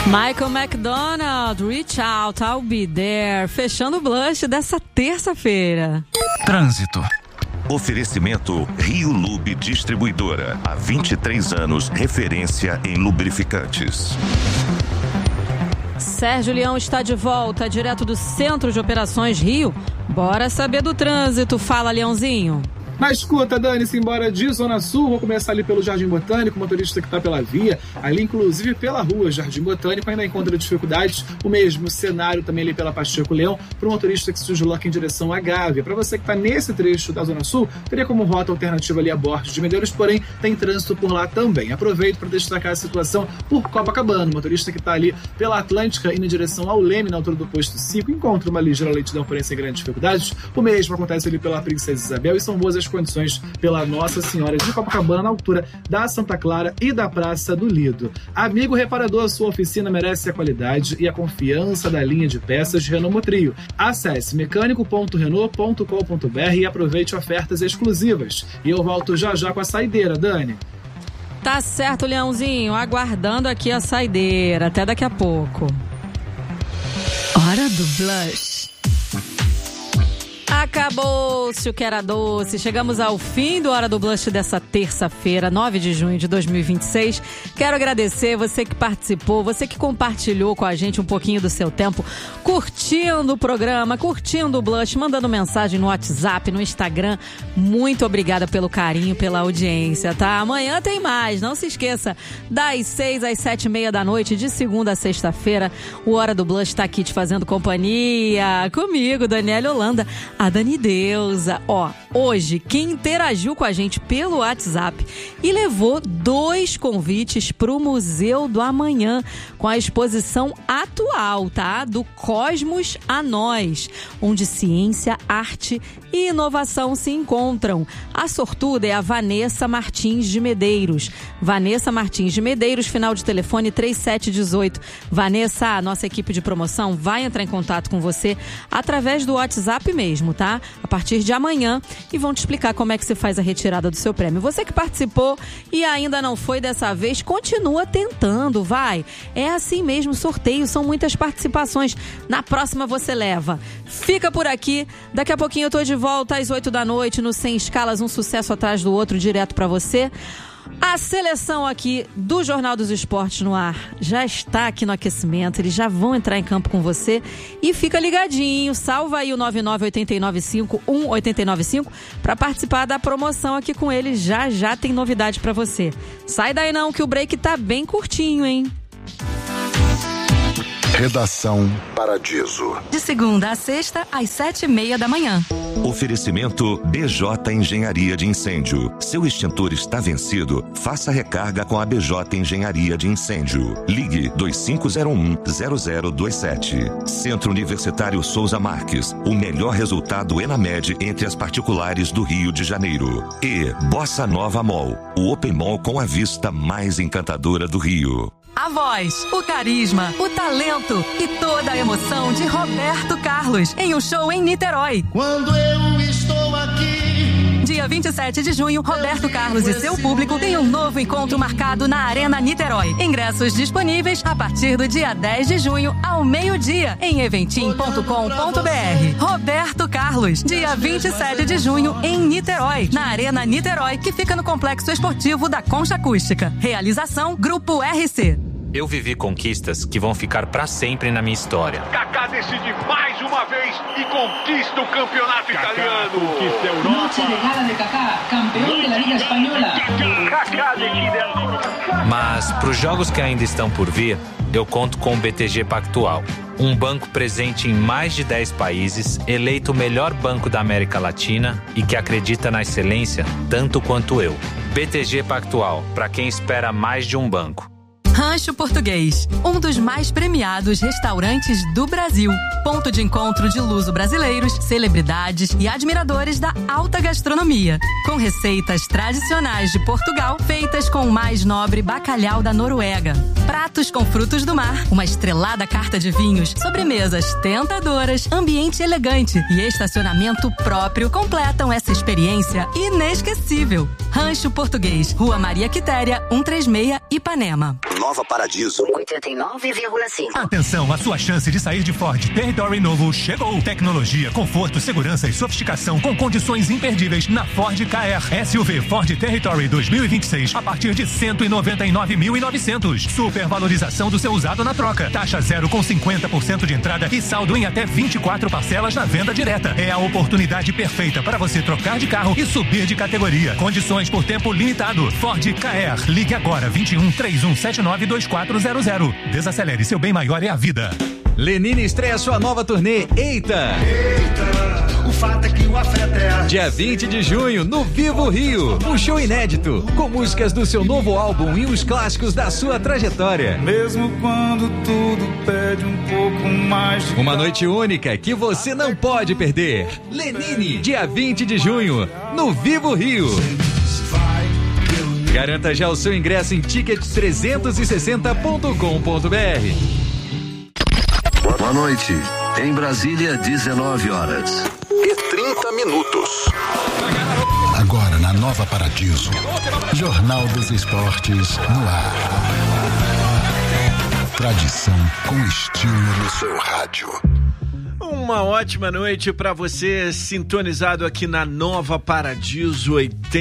Michael McDonald, Reach Out, I'll Be There, fechando o Blush dessa terça-feira. Trânsito. Oferecimento Rio Lube Distribuidora. Há 23 anos, referência em lubrificantes. Sérgio Leão está de volta, direto do Centro de Operações Rio. Bora saber do trânsito. Fala, Leãozinho. Na escuta, Dani-se embora de Zona Sul, vou começar ali pelo Jardim Botânico, o motorista que está pela via, ali inclusive pela rua Jardim Botânico, ainda encontra dificuldades, o mesmo cenário também ali pela Pacheco Leão, para o motorista que se desloca em direção à Gávea. Para você que está nesse trecho da Zona Sul, teria como rota alternativa ali a Borges de Medeiros, porém tem trânsito por lá também. Aproveito para destacar a situação por Copacabana, o motorista que está ali pela Atlântica, indo em direção ao Leme, na altura do posto 5, encontra uma ligeira lentidão, porém sem grandes dificuldades. O mesmo acontece ali pela Princesa Isabel e são boas as condições pela Nossa Senhora de Copacabana, na altura da Santa Clara e da Praça do Lido. Amigo reparador, sua oficina merece a qualidade e a confiança da linha de peças Renault Motrio. Acesse mecânico.renault.com.br e aproveite ofertas exclusivas. E eu volto já já com a saideira, Dani. Tá certo, Leãozinho, aguardando aqui a saideira. Até daqui a pouco. Hora do Blush. Acabou-se o que era doce. Chegamos ao fim do Hora do Blush dessa terça-feira, 9 de junho de 2026. Quero agradecer você que participou, você que compartilhou com a gente um pouquinho do seu tempo, curtindo o programa, curtindo o Blush, mandando mensagem no WhatsApp, no Instagram. Muito obrigada pelo carinho, pela audiência, tá? Amanhã tem mais, não se esqueça, das 6 às 7h30 da noite, de segunda a sexta-feira, o Hora do Blush tá aqui te fazendo companhia, comigo, Daniela Holanda, a Dani Deusa. Hoje, quem interagiu com a gente pelo WhatsApp e levou 2 convites pro Museu do Amanhã, com a exposição atual, tá? Do Cosmos a Nós, onde ciência, arte e inovação se encontram. A sortuda é a Vanessa Martins de Medeiros. Vanessa Martins de Medeiros, final de telefone 3718. Vanessa, a nossa equipe de promoção vai entrar em contato com você através do WhatsApp mesmo, tá? A partir de amanhã, e vão te explicar como é que você faz a retirada do seu prêmio. Você que participou e ainda não foi dessa vez, continua tentando, vai. É assim mesmo, sorteio, são muitas participações. Na próxima você leva. Fica por aqui, daqui a pouquinho eu tô de volta às 8 da noite no Sem Escalas, um sucesso atrás do outro, direto pra você. A seleção aqui do Jornal dos Esportes no ar já está aqui no aquecimento, eles já vão entrar em campo com você e fica ligadinho, salva aí o 99895-1895 para participar da promoção aqui com eles, já tem novidade para você. Sai daí não que o break tá bem curtinho, hein? Redação Paradiso. De segunda a sexta, às 7h30 da manhã. Oferecimento BJ Engenharia de Incêndio. Seu extintor está vencido? Faça recarga com a BJ Engenharia de Incêndio. Ligue 2501-0027. Centro Universitário Souza Marques. O melhor resultado ENAMED entre as particulares do Rio de Janeiro. E Bossa Nova Mall. O Open Mall com a vista mais encantadora do Rio. A voz, o carisma, o talento e toda a emoção de Roberto Carlos em um show em Niterói. Quando eu estou aqui. Dia 27 de junho, Roberto Carlos e seu público têm um novo encontro marcado na Arena Niterói. Ingressos disponíveis a partir do dia 10 de junho ao meio-dia em eventim.com.br. Roberto Carlos, dia 27 de junho em Niterói, na Arena Niterói, que fica no Complexo Esportivo da Concha Acústica. Realização Grupo RC. Eu vivi conquistas que vão ficar pra sempre na minha história. Kaká decide mais uma vez e conquista o campeonato italiano. Conquista a Europa. Noche de gala de Kaká, campeão da Liga Espanhola. Kaká decide a... Mas pros jogos que ainda estão por vir, eu conto com o BTG Pactual. Um banco presente em mais de 10 países, eleito o melhor banco da América Latina e que acredita na excelência tanto quanto eu. BTG Pactual, para quem espera mais de um banco. Rancho Português, um dos mais premiados restaurantes do Brasil. Ponto de encontro de luso-brasileiros, celebridades e admiradores da alta gastronomia. Com receitas tradicionais de Portugal, feitas com o mais nobre bacalhau da Noruega. Pratos com frutos do mar, uma estrelada carta de vinhos, sobremesas tentadoras, ambiente elegante e estacionamento próprio completam essa experiência inesquecível. Rancho Português, Rua Maria Quitéria, 136, Ipanema. Nova Paradiso. 89,5. Atenção, a sua chance de sair de Ford Territory novo chegou. Tecnologia, conforto, segurança e sofisticação com condições imperdíveis na Ford KR. SUV Ford Territory 2026 a partir de 199.900. Supervalorização do seu usado na troca. Taxa zero com 50% de entrada e saldo em até 24 parcelas na venda direta. É a oportunidade perfeita para você trocar de carro e subir de categoria. Condições por tempo limitado. Ford KR. Ligue agora 21 3179 2400. Desacelere, seu bem maior é a vida. Lenine estreia sua nova turnê Eita! Eita, o fato é que o afeto é a... Dia 20 de junho, no Vivo Rio. Um show inédito, com músicas do seu novo álbum e os clássicos da sua trajetória. Mesmo quando tudo pede um pouco mais de... Uma noite única que você não pode perder. Lenine, dia 20 de junho, no Vivo Rio. Garanta já o seu ingresso em tickets360.com.br. Boa noite. Em Brasília, 19 horas. E 30 minutos. Agora na Nova Paradiso. Jornal dos Esportes no ar. Tradição com estilo no seu rádio. Uma ótima noite para você sintonizado aqui na Nova Paradiso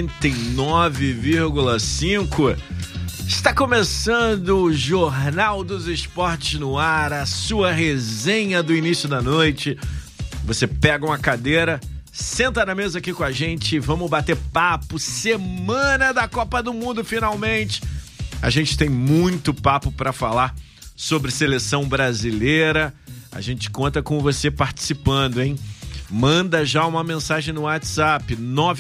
89,5. Está começando o Jornal dos Esportes no ar, a sua resenha do início da noite. Você pega uma cadeira, senta na mesa aqui com a gente, vamos bater papo. Semana da Copa do Mundo finalmente. A gente tem muito papo para falar sobre seleção brasileira. A gente conta com você participando, hein? Manda já uma mensagem no WhatsApp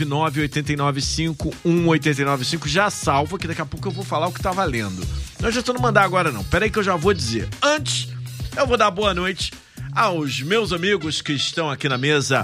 998951895. Já salva, que daqui a pouco eu vou falar o que tá valendo. Não já estou não mandar agora não, peraí que eu já vou dizer. Antes, eu vou dar boa noite aos meus amigos que estão aqui na mesa,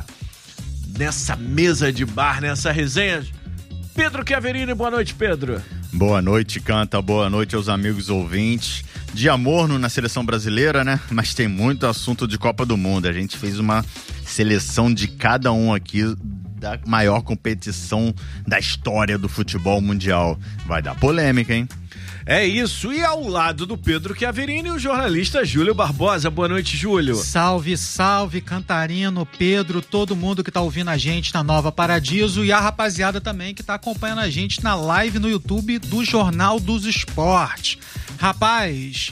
nessa mesa de bar, nessa resenha. Pedro Chiaverini, boa noite, Pedro. Boa noite, Canta, boa noite aos amigos ouvintes. De amor na seleção brasileira, né? Mas tem muito assunto de Copa do Mundo. A gente fez uma seleção de cada um aqui da maior competição da história do futebol mundial. Vai dar polêmica, hein? É isso, e ao lado do Pedro Chiaverini, o jornalista Júlio Barbosa. Boa noite, Júlio. Salve, salve, Cantarino, Pedro, todo mundo que tá ouvindo a gente na Nova Paradiso e a rapaziada também que tá acompanhando a gente na live no YouTube do Jornal dos Esportes. Rapaz,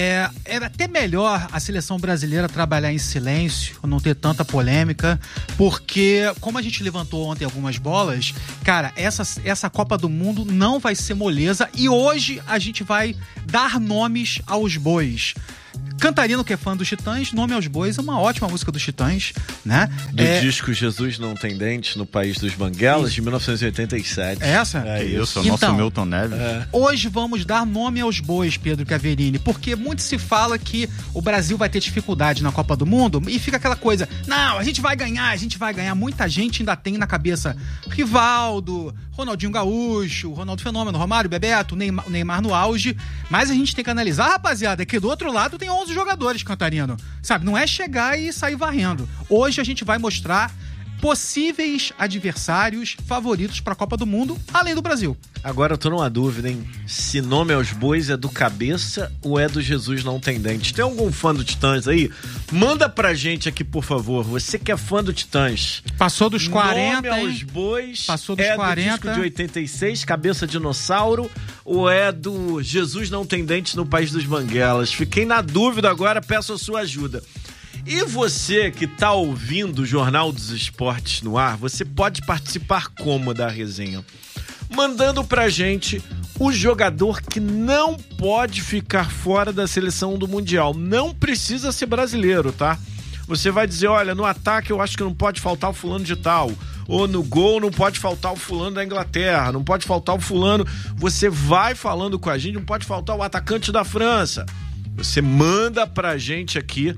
era até melhor a seleção brasileira trabalhar em silêncio, não ter tanta polêmica, porque como a gente levantou ontem algumas bolas, cara, essa Copa do Mundo não vai ser moleza e hoje a gente vai dar nomes aos bois. Cantarino, que é fã dos Titãs, Nome aos Bois é uma ótima música dos Titãs, né? Do disco Jesus Não Tem Dentes no País dos Banguelas, de 1987. Essa? É isso, o nosso Milton Neves. Hoje vamos dar nome aos bois, Pedro Chiaverini, porque muito se fala que o Brasil vai ter dificuldade na Copa do Mundo e fica aquela coisa, não, a gente vai ganhar. Muita gente ainda tem na cabeça Rivaldo, Ronaldinho Gaúcho, Ronaldo Fenômeno, Romário, Bebeto, Neymar no auge, mas a gente tem que analisar, rapaziada, que do outro lado tem 11 jogadores, Cantarino, sabe? Não é chegar e sair varrendo. Hoje a gente vai mostrar possíveis adversários favoritos para a Copa do Mundo, além do Brasil. Agora eu tô numa dúvida, hein? Se Nome aos Bois é do Cabeça ou é do Jesus Não Tem Dentes? Tem algum fã do Titãs aí? Manda pra gente aqui, por favor. Você que é fã do Titãs. Passou dos 40, Nome aos Bois. Passou dos 40. É do disco de 86, Cabeça Dinossauro, ou é do Jesus Não Tem Dentes no País dos Banguelas? Fiquei na dúvida agora, peço a sua ajuda. E você que tá ouvindo o Jornal dos Esportes no ar, você pode participar como da resenha? Mandando pra gente o jogador que não pode ficar fora da seleção do Mundial. Não precisa ser brasileiro, tá? Você vai dizer, olha, no ataque eu acho que não pode faltar o fulano de tal. Ou no gol não pode faltar o fulano da Inglaterra. Não pode faltar o fulano. Você vai falando com a gente, não pode faltar o atacante da França. Você manda pra gente aqui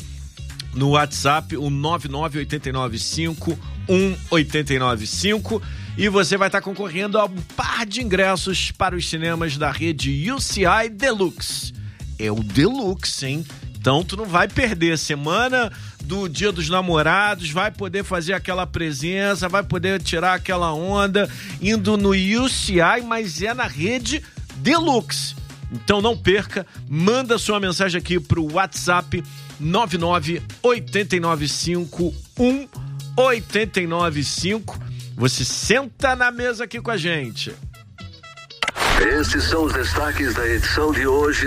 no WhatsApp, o 998951895, e você vai estar concorrendo a um par de ingressos para os cinemas da rede UCI Deluxe. É o Deluxe, hein? Então tu não vai perder. Semana do Dia dos Namorados, vai poder fazer aquela presença, vai poder tirar aquela onda indo no UCI, mas é na rede Deluxe. Então não perca, manda sua mensagem aqui pro WhatsApp 998951895. Você senta na mesa aqui com a gente. Esses são os destaques da edição de hoje.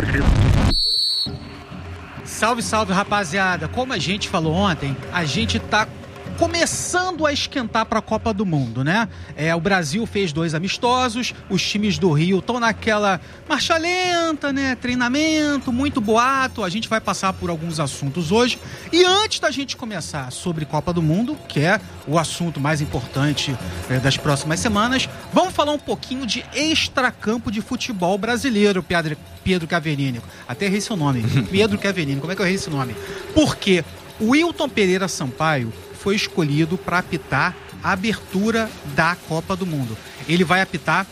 Salve, salve, rapaziada. Como a gente falou ontem, a gente tá começando a esquentar para a Copa do Mundo, né? O Brasil fez 2 amistosos, os times do Rio estão naquela marcha lenta, né? Treinamento, muito boato. A gente vai passar por alguns assuntos hoje. E antes da gente começar sobre Copa do Mundo, que é o assunto mais importante das próximas semanas, vamos falar um pouquinho de extracampo de futebol brasileiro, Pedro Caverini. Até errei seu nome. Pedro Caverini. Como é que eu errei esse nome? Porque o Wilton Pereira Sampaio foi escolhido para apitar a abertura da Copa do Mundo. Ele vai apitar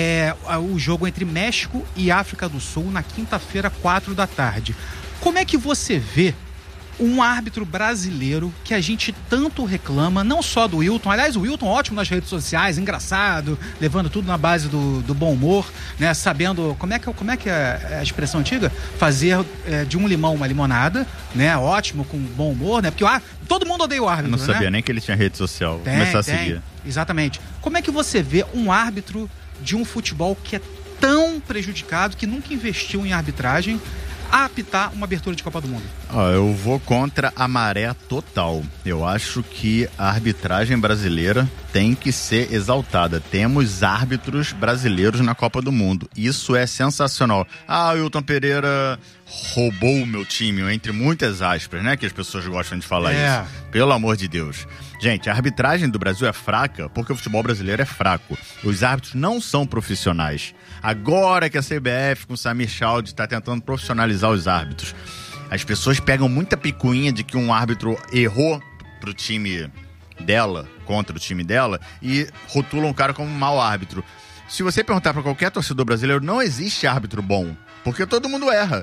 o jogo entre México e África do Sul na quinta-feira, 4 da tarde. Como é que você vê um árbitro brasileiro que a gente tanto reclama, não só do Wilton, aliás, o Wilton ótimo nas redes sociais, engraçado, levando tudo na base do bom humor, né, sabendo, como é que é a expressão antiga? Fazer de um limão uma limonada, né, ótimo, com bom humor, né, porque todo mundo odeia o árbitro, Eu não sabia nem que ele tinha rede social, vou começar a seguir. Exatamente. Como é que você vê um árbitro de um futebol que é tão prejudicado, que nunca investiu em arbitragem, a apitar uma abertura de Copa do Mundo? Eu vou contra a maré total. Eu acho que a arbitragem brasileira tem que ser exaltada. Temos árbitros brasileiros na Copa do Mundo. Isso é sensacional. O Wilton Pereira roubou o meu time, entre muitas aspas, né? Que as pessoas gostam de falar isso. Pelo amor de Deus. Gente, a arbitragem do Brasil é fraca porque o futebol brasileiro é fraco. Os árbitros não são profissionais. Agora que a CBF com o Samir Chaldi está tentando profissionalizar os árbitros, as pessoas pegam muita picuinha de que um árbitro errou pro time dela, contra o time dela, e rotulam o cara como um mau árbitro. Se você perguntar para qualquer torcedor brasileiro, não existe árbitro bom. Porque todo mundo erra.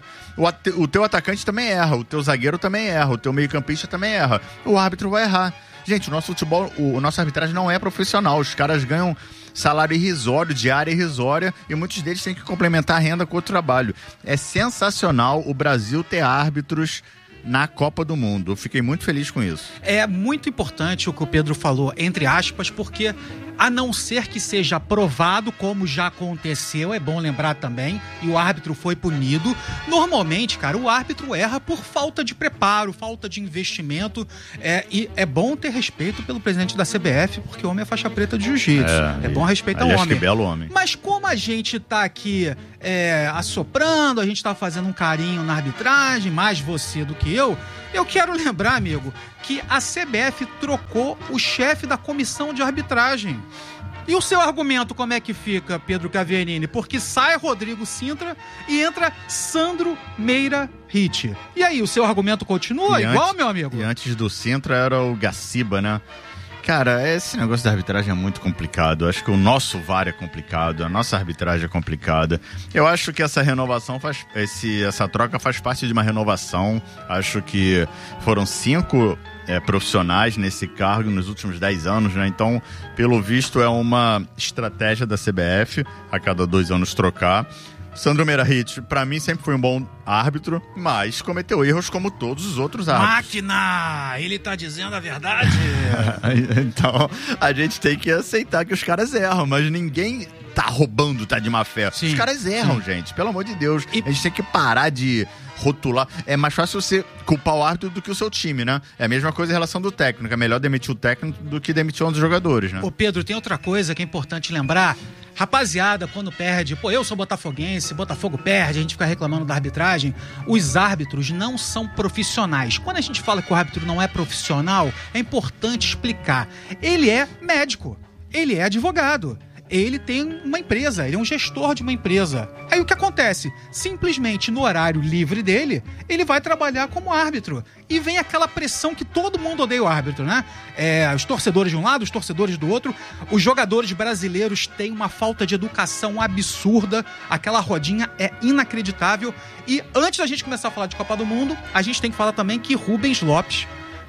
O teu atacante também erra, o teu zagueiro também erra, o teu meio-campista também erra. O árbitro vai errar. Gente, o nosso futebol, o nosso arbitragem não é profissional. Os caras ganham salário irrisório, diária irrisória, e muitos deles têm que complementar a renda com o trabalho. É sensacional o Brasil ter árbitros na Copa do Mundo. Eu fiquei muito feliz com isso. É muito importante o que o Pedro falou, entre aspas, porque a não ser que seja aprovado, como já aconteceu, é bom lembrar também, e o árbitro foi punido. Normalmente, cara, o árbitro erra por falta de preparo, falta de investimento, e é bom ter respeito pelo presidente da CBF, porque o homem é faixa preta de jiu-jitsu. É bom respeitar o homem. Que belo homem. Mas como a gente tá aqui assoprando, a gente tá fazendo um carinho na arbitragem, mais você do que eu quero lembrar, amigo, que a CBF trocou o chefe da comissão de arbitragem. E o seu argumento como é que fica, Pedro Caverini? Porque sai Rodrigo Sintra e entra Sandro Meira Hit. E aí, o seu argumento continua igual, meu amigo? E antes do Sintra era o Gaciba, né? Cara, esse negócio da arbitragem é muito complicado. Eu acho que o nosso VAR é complicado, a nossa arbitragem é complicada. Eu acho que essa renovação essa troca faz parte de uma renovação. Acho que foram 5 profissionais nesse cargo nos últimos 10 anos, né? Então, pelo visto, é uma estratégia da CBF a cada 2 anos trocar. Sandro Meirahit, pra mim, sempre foi um bom árbitro, mas cometeu erros como todos os outros árbitros. Máquina! Ele tá dizendo a verdade! Então, a gente tem que aceitar que os caras erram, mas ninguém tá roubando, tá de má fé. Sim, os caras erram, gente, pelo amor de Deus. A gente tem que parar de rotular. É mais fácil você culpar o árbitro do que o seu time, né? É a mesma coisa em relação do técnico. É melhor demitir o técnico do que demitir um dos jogadores, né? Ô Pedro, tem outra coisa que é importante lembrar. Rapaziada, quando perde, eu sou botafoguense, Botafogo perde, a gente fica reclamando da arbitragem. Os árbitros não são profissionais. Quando a gente fala que o árbitro não é profissional, é importante explicar. Ele é médico, ele é advogado, ele tem uma empresa, ele é um gestor de uma empresa. Aí o que acontece? Simplesmente no horário livre dele, ele vai trabalhar como árbitro. E vem aquela pressão que todo mundo odeia o árbitro, né? Os torcedores de um lado, os torcedores do outro. Os jogadores brasileiros têm uma falta de educação absurda. Aquela rodinha é inacreditável. E antes da gente começar a falar de Copa do Mundo, a gente tem que falar também que Rubens Lopes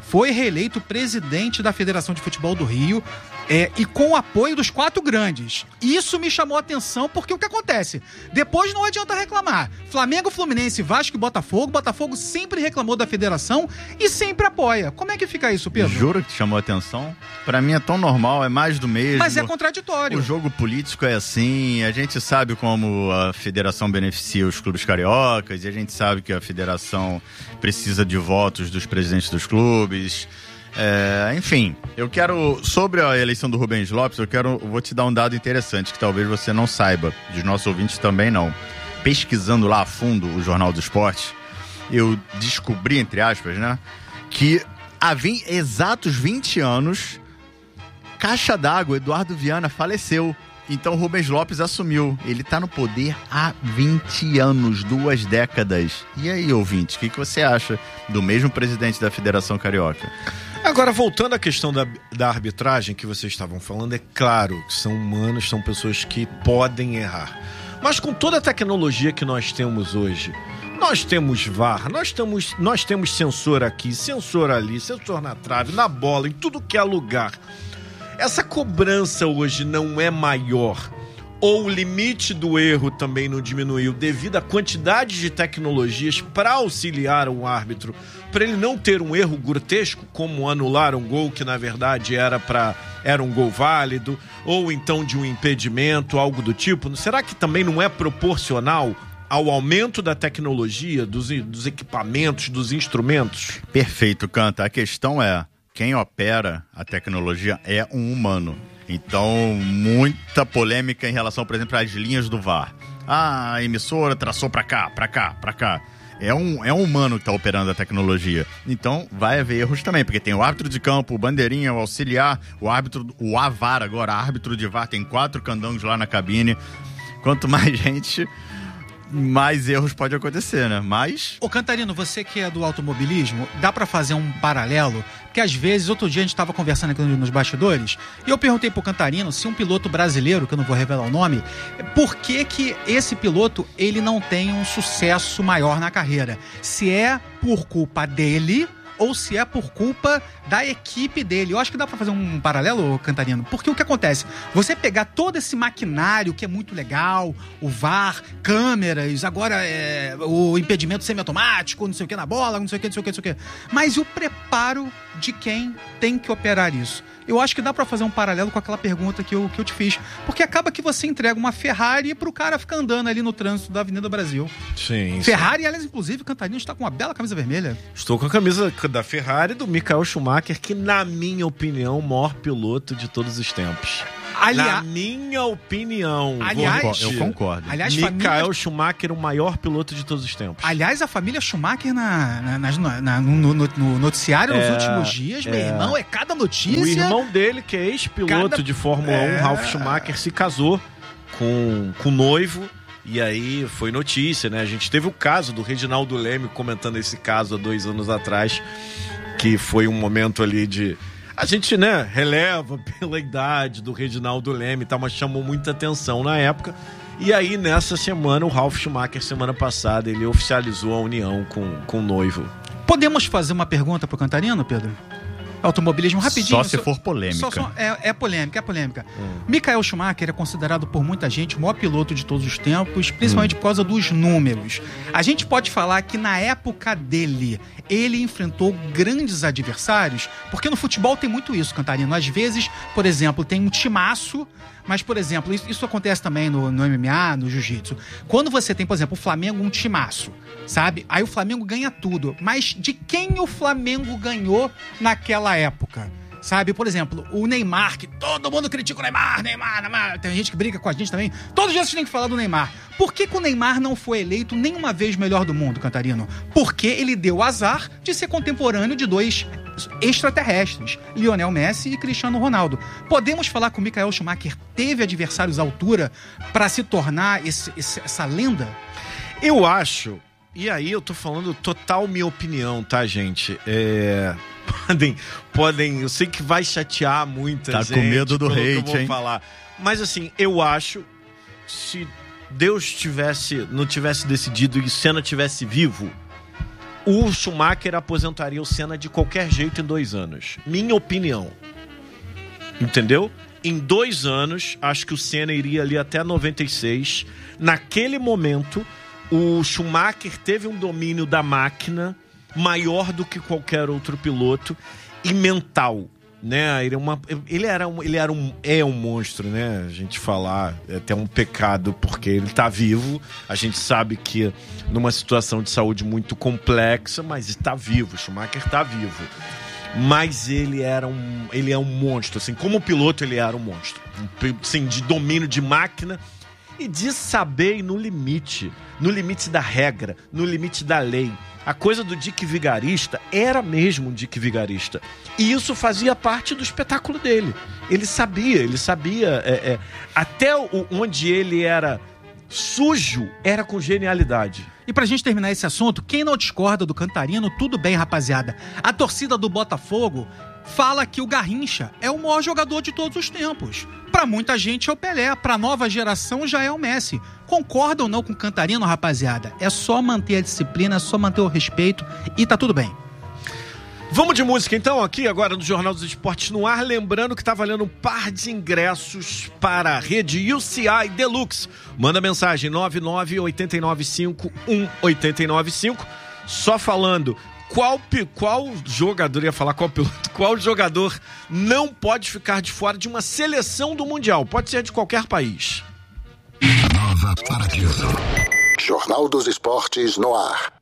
foi reeleito presidente da Federação de Futebol do Rio, e com o apoio dos 4 grandes. Isso me chamou a atenção porque o que acontece? Depois não adianta reclamar. Flamengo, Fluminense, Vasco e Botafogo sempre reclamou da federação e sempre apoia. Como é que fica isso, Pedro? Juro que te chamou a atenção? Pra mim é tão normal, é mais do mesmo. Mas é contraditório. O jogo político é assim, a gente sabe como a federação beneficia os clubes cariocas e a gente sabe que a federação precisa de votos dos presidentes dos clubes. Enfim, eu quero, sobre a eleição do Rubens Lopes, vou te dar um dado interessante que talvez você não saiba, dos nossos ouvintes também não. Pesquisando lá a fundo o Jornal do Esporte, eu descobri, entre aspas, né, que há exatos 20 anos, caixa d'água, Eduardo Viana, faleceu. Então Rubens Lopes assumiu. Ele tá no poder há 20 anos, 2 décadas. E aí, ouvinte, o que você acha do mesmo presidente da Federação Carioca? Agora, voltando à questão da arbitragem que vocês estavam falando, é claro que são humanos, são pessoas que podem errar. Mas com toda a tecnologia que nós temos hoje, nós temos VAR, nós temos sensor aqui, sensor ali, sensor na trave, na bola, em tudo que é lugar. Essa cobrança hoje não é maior, ou o limite do erro também não diminuiu devido à quantidade de tecnologias para auxiliar o árbitro, para ele não ter um erro grotesco, como anular um gol que na verdade era um gol válido, ou então de um impedimento, algo do tipo. Será que também não é proporcional ao aumento da tecnologia, dos equipamentos, dos instrumentos? Perfeito, Canta. A questão é, quem opera a tecnologia é um humano. Então, muita polêmica em relação, por exemplo, às linhas do VAR. A emissora traçou pra cá. É um humano que está operando a tecnologia. Então, vai haver erros também, porque tem o árbitro de campo, o bandeirinha, o auxiliar, o AVAR agora, árbitro de VAR, tem 4 candangos lá na cabine. Quanto mais gente, mais erros pode acontecer, né? Mas... Ô Cantarino, você que é do automobilismo, dá pra fazer um paralelo? Porque às vezes, outro dia a gente tava conversando aqui nos bastidores, e eu perguntei pro Cantarino se um piloto brasileiro, que eu não vou revelar o nome, por que esse piloto, ele não tem um sucesso maior na carreira? Se é por culpa dele ou se é por culpa da equipe dele. Eu acho que dá pra fazer um paralelo, Cantarino, porque o que acontece? Você pegar todo esse maquinário que é muito legal, o VAR, câmeras, agora o impedimento semiautomático, não sei o que na bola, não sei o que. Mas e o preparo de quem tem que operar isso? Eu acho que dá pra fazer um paralelo com aquela pergunta que eu te fiz. Porque acaba que você entrega uma Ferrari pro cara ficar andando ali no trânsito da Avenida Brasil. Sim. Ferrari, aliás, inclusive, Cantarino está com uma bela camisa vermelha. Estou com a camisa da Ferrari do Michael Schumacher, que, na minha opinião, o maior piloto de todos os tempos. Na minha opinião. Aliás, eu concordo. Aliás, Michael Schumacher, o maior piloto de todos os tempos. Aliás, a família Schumacher no noticiário nos últimos dias, meu irmão, é cada notícia. O irmão dele, que é ex-piloto de Fórmula 1, Ralf Schumacher, se casou com o noivo. E aí foi notícia, né? A gente teve o caso do Reginaldo Leme comentando esse caso há 2 anos atrás, que foi um momento ali de... A gente, né, releva pela idade do Reginaldo Leme e tal, mas chamou muita atenção na época. E aí, nessa semana, o Ralf Schumacher, semana passada, ele oficializou a união com o noivo. Podemos fazer uma pergunta pro Cantarino, Pedro? Automobilismo, rapidinho. Só se for polêmica. É polêmica. Michael Schumacher é considerado por muita gente o maior piloto de todos os tempos, principalmente por causa dos números. A gente pode falar que na época dele, ele enfrentou grandes adversários, porque no futebol tem muito isso, Cantarino. Às vezes, por exemplo, tem um timaço, mas, por exemplo, isso acontece também no MMA, no jiu-jitsu. Quando você tem, por exemplo, o Flamengo, um timaço, sabe? Aí o Flamengo ganha tudo. Mas de quem o Flamengo ganhou naquela época? Sabe? Por exemplo, o Neymar, que todo mundo critica o Neymar. Tem gente que briga com a gente também. Todos os dias a gente tem que falar do Neymar. Por que o Neymar não foi eleito nenhuma vez melhor do mundo, Cantarino? Porque ele deu azar de ser contemporâneo de 2 extraterrestres, Lionel Messi e Cristiano Ronaldo. Podemos falar que o Michael Schumacher teve adversários à altura para se tornar essa lenda? Eu acho, e aí eu tô falando total minha opinião, tá, gente? Podem, eu sei que vai chatear muita gente. Tá com medo do hate, que eu vou hein? falar. Mas assim, eu acho, se Deus não tivesse decidido e Senna tivesse vivo, o Schumacher aposentaria o Senna de qualquer jeito em 2 anos. Minha opinião. Entendeu? Em 2 anos, acho que o Senna iria ali até 96. Naquele momento, o Schumacher teve um domínio da máquina maior do que qualquer outro piloto e mental, né? É um monstro, né? A gente falar é até um pecado porque ele tá vivo. A gente sabe que numa situação de saúde muito complexa, mas está vivo. O Schumacher está vivo. Mas ele é um monstro, assim, como piloto ele era um monstro, assim, de domínio de máquina e de saber ir no limite da regra, no limite da lei. A coisa do Dick Vigarista era mesmo um Dick Vigarista. E isso fazia parte do espetáculo dele. Ele sabia até onde ele era sujo, era com genialidade. E pra gente terminar esse assunto, quem não discorda do Cantarino, tudo bem, rapaziada. A torcida do Botafogo fala que o Garrincha é o maior jogador de todos os tempos. Pra muita gente é o Pelé, pra nova geração já é o Messi. Concorda ou não com o Cantarino, rapaziada? É só manter a disciplina, é só manter o respeito e tá tudo bem. Vamos de música então, aqui agora no Jornal dos Esportes no ar, lembrando que tá valendo um par de ingressos para a rede UCI Deluxe. Manda mensagem 998951895, só falando qual jogador, ia falar qual piloto, qual jogador não pode ficar de fora de uma seleção do Mundial, pode ser de qualquer país. Nova Paradiso. Jornal dos Esportes no ar.